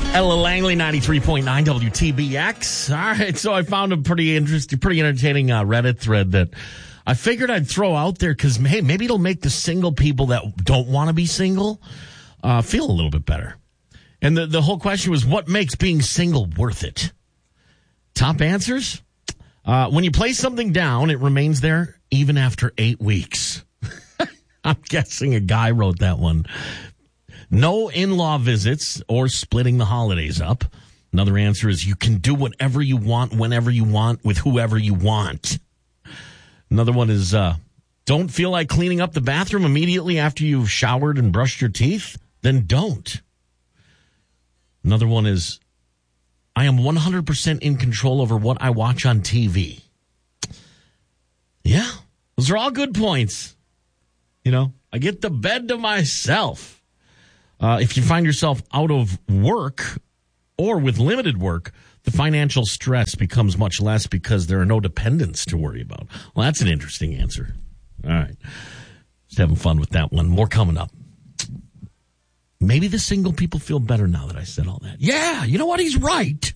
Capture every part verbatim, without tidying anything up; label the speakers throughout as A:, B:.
A: Ella Langley, ninety-three point nine W T B X. All right, so I found a pretty interesting, pretty entertaining uh, Reddit thread that I figured I'd throw out there because, hey, maybe it'll make the single people that don't want to be single uh, feel a little bit better. And the, the whole question was, what makes being single worth it? Top answers? Uh, when you place something down, it remains there even after eight weeks. I'm guessing a guy wrote that one. No in-law visits or splitting the holidays up. Another answer is you can do whatever you want, whenever you want, with whoever you want. Another one is uh, don't feel like cleaning up the bathroom immediately after you've showered and brushed your teeth? Then don't. Another one is I am one hundred percent in control over what I watch on T V. Yeah, those are all good points. You know, I get the bed to myself. Uh, if you find yourself out of work or with limited work, the financial stress becomes much less because there are no dependents to worry about. Well, that's an interesting answer. All right. Just having fun with that one. More coming up. Maybe the single people feel better now that I said all that. Yeah, you know what? He's right.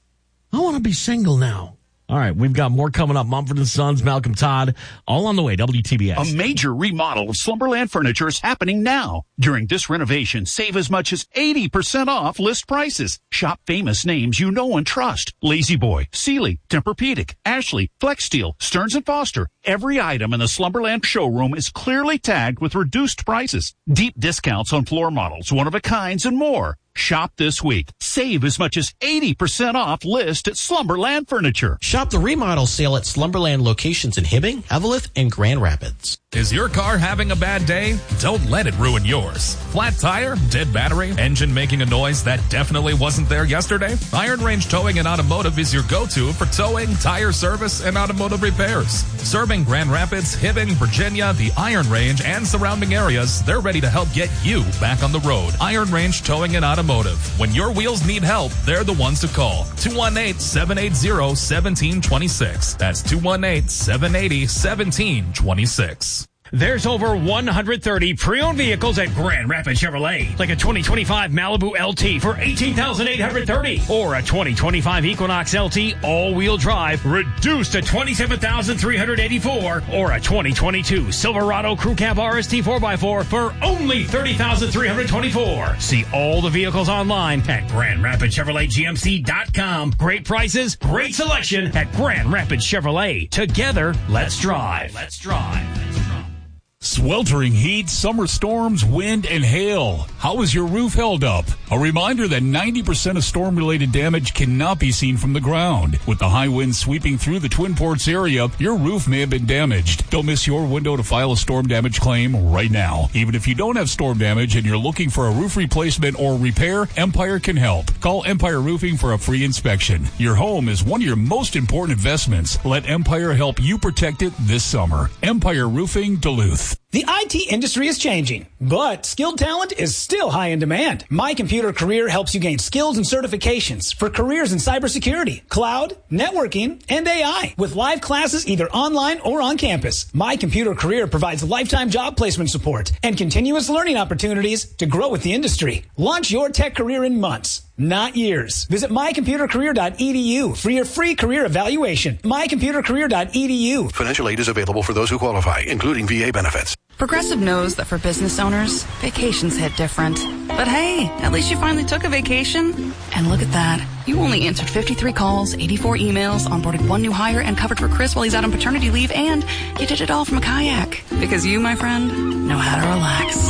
A: I want to be single now. All right, we've got more coming up. Mumford and Sons, Malcolm Todd, all on the way. W T B S.
B: A major remodel of Slumberland Furniture is happening now. During this renovation, save as much as eighty percent off list prices. Shop famous names you know and trust. Lazy Boy, Sealy, Tempur-Pedic, Ashley, Flexsteel, Stearns and Foster. Every item in the Slumberland showroom is clearly tagged with reduced prices. Deep discounts on floor models, one-of-a-kinds, and more. Shop this week. Save as much as eighty percent off list at Slumberland Furniture.
C: Shop the remodel sale at Slumberland locations in Hibbing, Eveleth, and Grand Rapids.
D: Is your car having a bad day? Don't let it ruin yours. Flat tire, dead battery, engine making a noise that definitely wasn't there yesterday? Iron Range Towing and Automotive is your go-to for towing, tire service, and automotive repairs. Serving Grand Rapids, Hibbing, Virginia, the Iron Range, and surrounding areas, they're ready to help get you back on the road. Iron Range Towing and Automotive. When your wheels need help, they're the ones to call. two one eight, seven eight zero, one seven two six. That's two one eight, seven eight zero, one seven two six.
E: There's over one hundred thirty pre-owned vehicles at Grand Rapids Chevrolet, like a twenty twenty-five Malibu L T for eighteen thousand eight hundred thirty dollars or a twenty twenty-five Equinox L T all-wheel drive reduced to twenty-seven thousand three hundred eighty-four dollars or a twenty twenty-two Silverado Crew Cab R S T four by four for only thirty thousand three hundred twenty-four dollars. See all the vehicles online at Grand Rapids Chevrolet G M C dot com. Great prices, great selection at Grand Rapids Chevrolet. Together, let's drive. Let's drive. Let's drive.
F: Sweltering heat, summer storms, wind, and hail. How is your roof held up? A reminder that ninety percent of storm-related damage cannot be seen from the ground. With the high winds sweeping through the Twin Ports area, your roof may have been damaged. Don't miss your window to file a storm damage claim right now. Even if you don't have storm damage and you're looking for a roof replacement or repair, Empire can help. Call Empire Roofing for a free inspection. Your home is one of your most important investments. Let Empire help you protect it this summer. Empire Roofing, Duluth.
G: The I T industry is changing, but skilled talent is still high in demand. My Computer Career helps you gain skills and certifications for careers in cybersecurity, cloud, networking, and A I with live classes either online or on campus. My Computer Career provides lifetime job placement support and continuous learning opportunities to grow with the industry. Launch your tech career in months, not years. Visit my computer career dot e d u for your free career evaluation. my computer career dot e d u.
H: Financial aid is available for those who qualify, including V A benefits.
I: Progressive knows that for business owners, vacations hit different. But hey, at least you finally took a vacation. And look at that. You only answered fifty-three calls, eighty-four emails, onboarded one new hire, and covered for Chris while he's out on paternity leave, and you did it all from a kayak. Because you, my friend, know how to relax.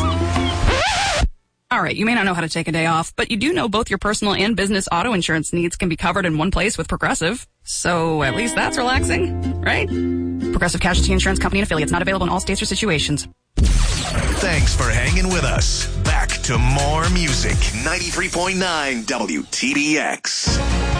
I: All right, you may not know how to take a day off, but you do know both your personal and business auto insurance needs can be covered in one place with Progressive. So at least that's relaxing, right? Progressive Casualty Insurance Company and affiliates, not available in all states or situations.
J: Thanks for hanging with us. Back to more music. ninety-three point nine W T B X.